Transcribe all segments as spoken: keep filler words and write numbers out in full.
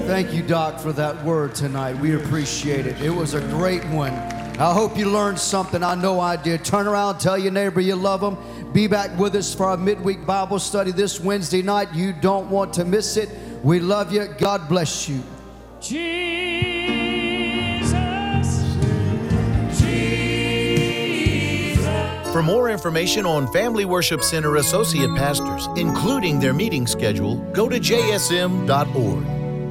Thank you, Doc, for that word tonight. We appreciate it. It was a great one. I hope you learned something. I know I did. Turn around, tell your neighbor you love them. Be back with us for our midweek Bible study this Wednesday night. You don't want to miss it. We love you. God bless you. Jesus, Jesus. For more information on Family Worship Center Associate Pastors, including their meeting schedule, go to j s m dot org.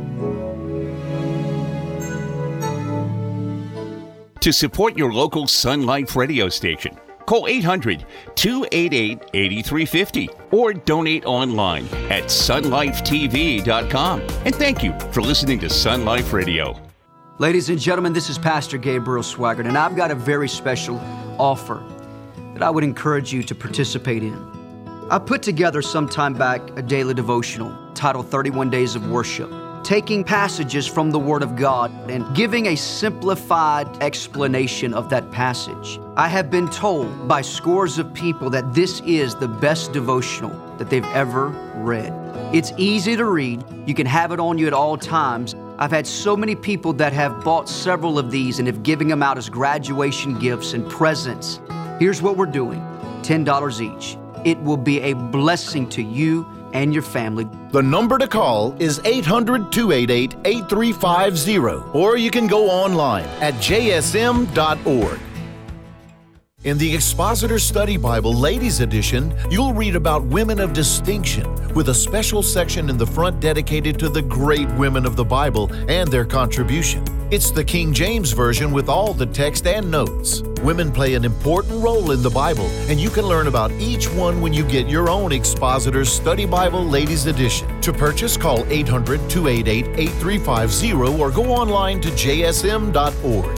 To support your local Sun Life radio station, call eight hundred, two eight eight, eight three five zero or donate online at sun life t v dot com. And thank you for listening to Sun Life Radio. Ladies and gentlemen, this is Pastor Gabriel Swaggart, and I've got a very special offer that I would encourage you to participate in. I put together some time back a daily devotional titled thirty-one Days of Worship, taking passages from the Word of God and giving a simplified explanation of that passage. I have been told by scores of people that this is the best devotional that they've ever read. It's easy to read. You can have it on you at all times. I've had so many people that have bought several of these and have given them out as graduation gifts and presents. Here's what we're doing, ten dollars each. It will be a blessing to you and your family. The number to call is eight hundred, two eight eight, eight three five zero, or you can go online at j s m dot org. In the Expositor Study Bible Ladies Edition, you'll read about women of distinction, with a special section in the front dedicated to the great women of the Bible and their contribution. It's the King James Version with all the text and notes. Women play an important role in the Bible, and you can learn about each one when you get your own Expositor Study Bible Ladies Edition. To purchase, call eight hundred, two eight eight, eight three five zero or go online to j s m dot org.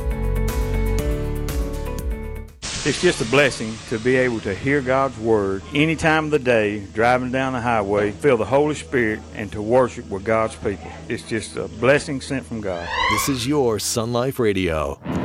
It's just a blessing to be able to hear God's Word any time of the day, driving down the highway, feel the Holy Spirit, and to worship with God's people. It's just a blessing sent from God. This is your Sun Life Radio.